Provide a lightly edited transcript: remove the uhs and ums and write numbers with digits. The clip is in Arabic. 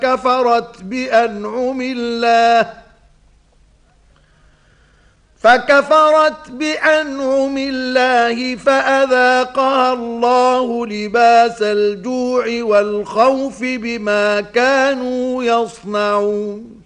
فكفرت بأنعم الله فأذاقها الله لباس الجوع والخوف بما كانوا يصنعون.